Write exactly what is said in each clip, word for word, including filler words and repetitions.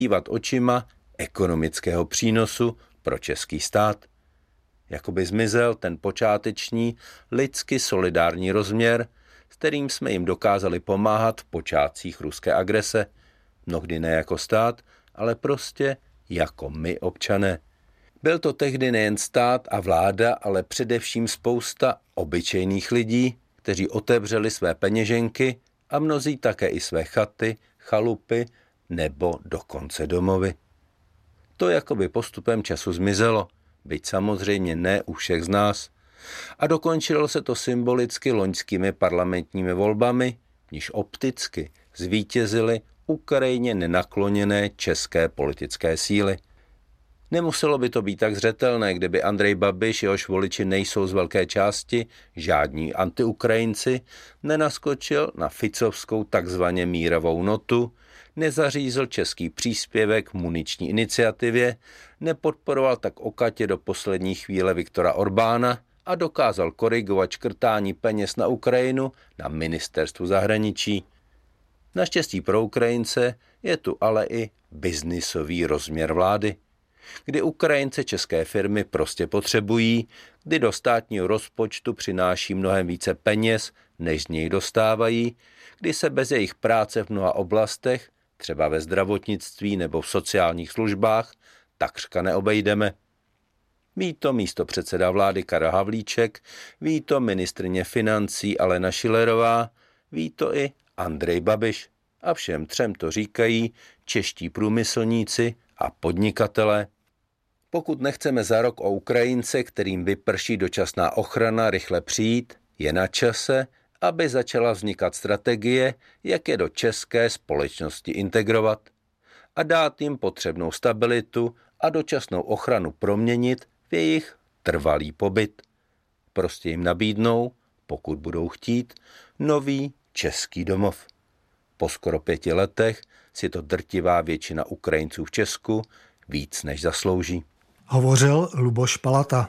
dívat očima ekonomického přínosu pro český stát. Jakoby zmizel ten počáteční lidsky solidární rozměr, s kterým jsme jim dokázali pomáhat v počátcích ruské agrese. Mnohdy ne jako stát, ale prostě jako my občané. Byl to tehdy nejen stát a vláda, ale především spousta obyčejných lidí, kteří otevřeli své peněženky a mnozí také i své chaty, chalupy nebo dokonce domovy. To jakoby postupem času zmizelo, byť samozřejmě ne u všech z nás. A dokončilo se to symbolicky loňskými parlamentními volbami, níž opticky zvítězily Ukrajině nenakloněné české politické síly. Nemuselo by to být tak zřetelné, kdyby Andrej Babiš, jehož voliči nejsou z velké části žádní antiukrajinci, nenaskočil na ficovskou takzvaně mírovou notu, nezařízl český příspěvek muniční iniciativě, nepodporoval tak okatě do poslední chvíle Viktora Orbána a dokázal korigovat škrtání peněz na Ukrajinu na ministerstvu zahraničí. Naštěstí pro Ukrajince je tu ale i biznisový rozměr vlády, kdy Ukrajince české firmy prostě potřebují, kdy do státního rozpočtu přináší mnohem více peněz, než z něj dostávají, kdy se bez jejich práce v mnoha oblastech, třeba ve zdravotnictví nebo v sociálních službách, takřka neobejdeme. Ví to místopředseda vlády Karel Havlíček, ví to ministryně financí Alena Schillerová, ví to i Andrej Babiš. A všem třem to říkají čeští průmyslníci a podnikatelé. Pokud nechceme za rok o Ukrajince, kterým vyprší dočasná ochrana, rychle přijít, je na čase, aby začala vznikat strategie, jak je do české společnosti integrovat a dát jim potřebnou stabilitu a dočasnou ochranu proměnit v jejich trvalý pobyt. Prostě jim nabídnou, pokud budou chtít, nový český domov. Po skoro pěti letech si to drtivá většina Ukrajinců v Česku víc než zaslouží. Hovořil Luboš Palata.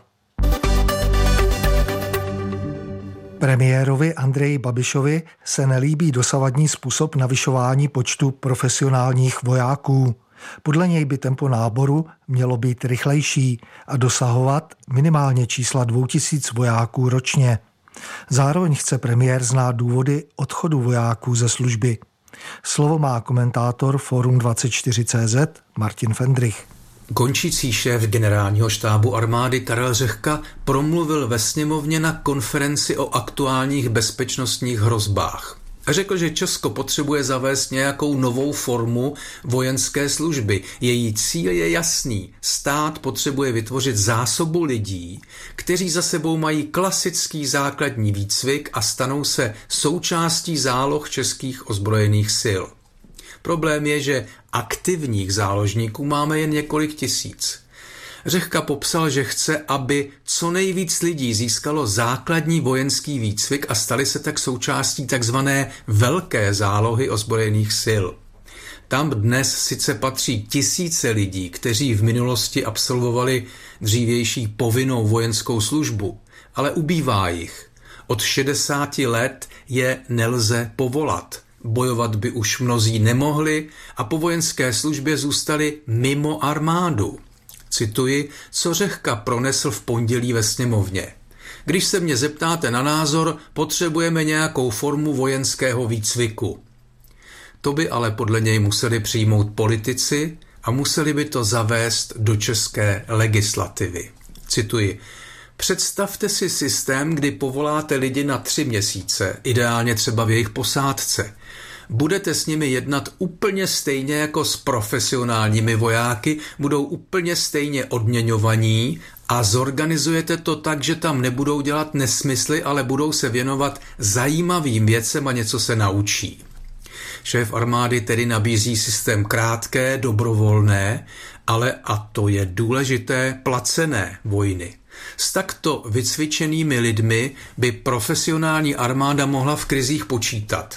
Premiérovi Andreji Babišovi se nelíbí dosavadní způsob navyšování počtu profesionálních vojáků. Podle něj by tempo náboru mělo být rychlejší a dosahovat minimálně čísla dvou tisíc vojáků ročně. Zároveň chce premiér znát důvody odchodu vojáků ze služby. Slovo má komentátor Forum dvacet čtyři tečka cé zet Martin Fendrich. Končící šéf generálního štábu armády Karel Řehka promluvil ve sněmovně na konferenci o aktuálních bezpečnostních hrozbách. A řekl, že Česko potřebuje zavést nějakou novou formu vojenské služby. Její cíl je jasný. Stát potřebuje vytvořit zásobu lidí, kteří za sebou mají klasický základní výcvik a stanou se součástí záloh českých ozbrojených sil. Problém je, že aktivních záložníků máme jen několik tisíc. Řehka popsal, že chce, aby co nejvíc lidí získalo základní vojenský výcvik a stali se tak součástí takzvané velké zálohy ozbrojených sil. Tam dnes sice patří tisíce lidí, kteří v minulosti absolvovali dřívější povinnou vojenskou službu, ale ubývá jich. Od šedesáti let je nelze povolat. Bojovat by už mnozí nemohli a po vojenské službě zůstali mimo armádu. Cituji, co Řehka pronesl v pondělí ve sněmovně. Když se mě zeptáte na názor, potřebujeme nějakou formu vojenského výcviku. To by ale podle něj museli přijmout politici a museli by to zavést do české legislativy. Cituji, představte si systém, kdy povoláte lidi na tři měsíce, ideálně třeba v jejich posádce. Budete s nimi jednat úplně stejně jako s profesionálními vojáky, budou úplně stejně odměňovaní a zorganizujete to tak, že tam nebudou dělat nesmysly, ale budou se věnovat zajímavým věcem a něco se naučí. Šéf armády tedy nabízí systém krátké, dobrovolné, ale, a to je důležité, placené vojny. S takto vycvičenými lidmi by profesionální armáda mohla v krizích počítat.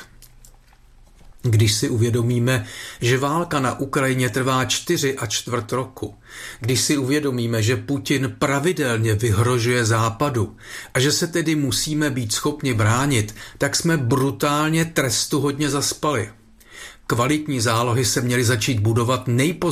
Když si uvědomíme, že válka na Ukrajině trvá čtyři a čtvrt roku, když si uvědomíme, že Putin pravidelně vyhrožuje Západu a že se tedy musíme být schopni bránit, tak jsme brutálně trestuhodně zaspali. Kvalitní zálohy se měly začít budovat nejpozději